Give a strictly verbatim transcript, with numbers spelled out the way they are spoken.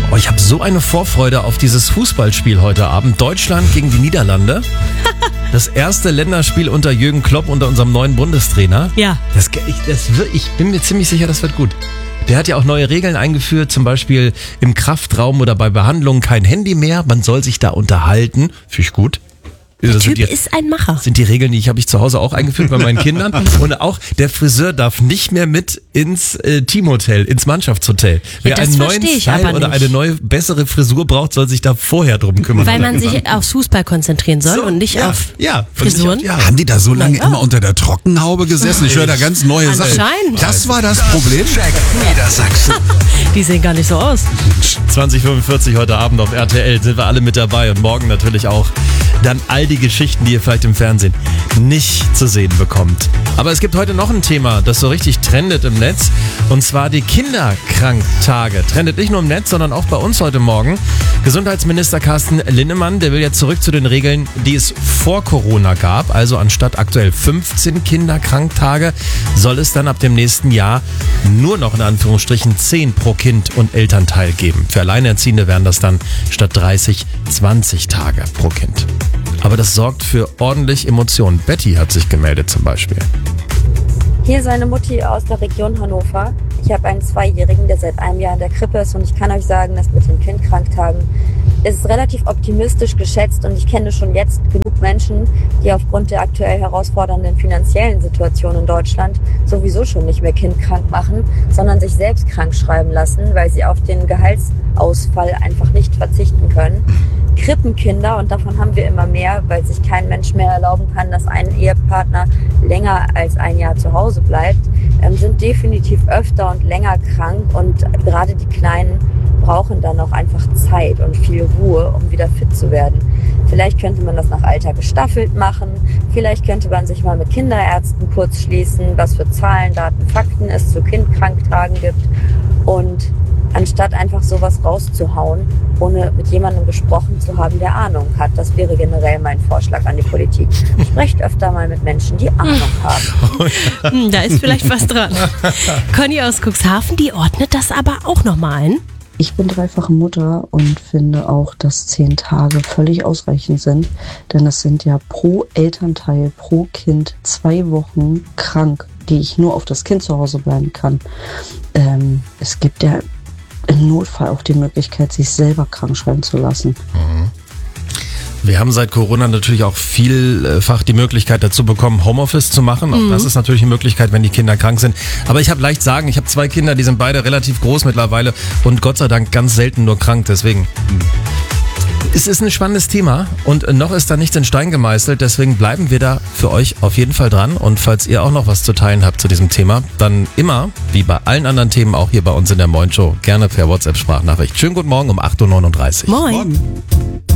Oh, ich habe so eine Vorfreude auf dieses Fußballspiel heute Abend. Deutschland gegen die Niederlande. Das erste Länderspiel unter Jürgen Klopp, unter unserem neuen Bundestrainer. Ja. Das, ich, das wird, ich bin mir ziemlich sicher, das wird gut. Der hat ja auch neue Regeln eingeführt, zum Beispiel im Kraftraum oder bei Behandlungen kein Handy mehr. Man soll sich da unterhalten. Finde ich gut. Der Das Typ sind die, ist ein Macher. sind die Regeln, die ich habe ich zu Hause auch eingeführt bei meinen Kindern. Und auch der Friseur darf nicht mehr mit ins äh, Teamhotel, ins Mannschaftshotel. Wer das einen neuen verstehe ich Style aber oder nicht. eine neue, bessere Frisur braucht, soll sich da vorher drum kümmern. Weil hat er man sich gesagt. aufs Fußball konzentrieren soll So, und nicht ja, auf ja, und Frisuren. nicht auf- ja. Haben die da so lange Ja. immer unter der Trockenhaube gesessen? Ich höre da ganz neue Sachen. Anscheinend. Das war das Problem. Check Niedersachsen. Die sehen gar nicht so aus. zwanzig fünfundvierzig heute Abend auf R T L sind wir alle mit dabei und morgen natürlich auch dann all die Geschichten, die ihr vielleicht im Fernsehen nicht zu sehen bekommt. Aber es gibt heute noch ein Thema, das so richtig trendet im Netz, und zwar die Kinderkranktage. Trendet nicht nur im Netz, sondern auch bei uns heute Morgen. Gesundheitsminister Carsten Linnemann, der will jetzt zurück zu den Regeln, die es vor Corona gab. Also anstatt aktuell fünfzehn Kinderkranktage soll es dann ab dem nächsten Jahr nur noch in Anführungsstrichen zehn pro Kind und Elternteil geben. Für Alleinerziehende wären das dann statt dreißig zwanzig Tage pro Kind. Aber das sorgt für ordentlich Emotionen. Betty hat sich gemeldet zum Beispiel. Hier ist eine Mutti aus der Region Hannover. Ich habe einen Zweijährigen, der seit einem Jahr in der Krippe ist, und ich kann euch sagen, dass mit den Kindkranktagen ist relativ optimistisch geschätzt, und ich kenne schon jetzt genug Menschen, die aufgrund der aktuell herausfordernden finanziellen Situation in Deutschland sowieso schon nicht mehr kindkrank machen, sondern sich selbst krank schreiben lassen, weil sie auf den Gehaltsausfall einfach nicht verzichten können. Krippenkinder, und davon haben wir immer mehr, weil sich kein Mensch mehr erlauben kann, dass ein Ehepartner länger als ein Jahr zu Hause bleibt, ähm, sind definitiv öfter und länger krank, und gerade die Kleinen brauchen dann auch einfach Zeit und viel Ruhe, um wieder fit zu werden. Vielleicht könnte man das nach Alter gestaffelt machen, vielleicht könnte man sich mal mit Kinderärzten kurz schließen, was für Zahlen, Daten, Fakten es zu Kindkranktagen gibt, und anstatt einfach sowas rauszuhauen, ohne mit jemandem gesprochen zu haben, der Ahnung hat. Das wäre generell mein Vorschlag an die Politik. Sprecht öfter mal mit Menschen, die Ahnung haben. Hm, da ist vielleicht was dran. Conny aus Cuxhaven, die ordnet das aber auch nochmal ein. Ich bin dreifache Mutter und finde auch, dass zehn Tage völlig ausreichend sind, denn es sind ja pro Elternteil, pro Kind zwei Wochen krank, die ich nur auf das Kind zu Hause bleiben kann. Ähm, es gibt ja im Notfall auch die Möglichkeit, sich selber krank schreiben zu lassen. Wir haben seit Corona natürlich auch vielfach die Möglichkeit dazu bekommen, Homeoffice zu machen. Auch mhm. das ist natürlich eine Möglichkeit, wenn die Kinder krank sind. Aber ich habe leicht sagen, ich habe zwei Kinder, die sind beide relativ groß mittlerweile und Gott sei Dank ganz selten nur krank. Deswegen, es ist ein spannendes Thema und noch ist da nichts in Stein gemeißelt. Deswegen bleiben wir da für euch auf jeden Fall dran. Und falls ihr auch noch was zu teilen habt zu diesem Thema, dann immer, wie bei allen anderen Themen, auch hier bei uns in der Moin Show, gerne per WhatsApp-Sprachnachricht. Schönen guten Morgen um acht Uhr neununddreißig. Moin. Morgen.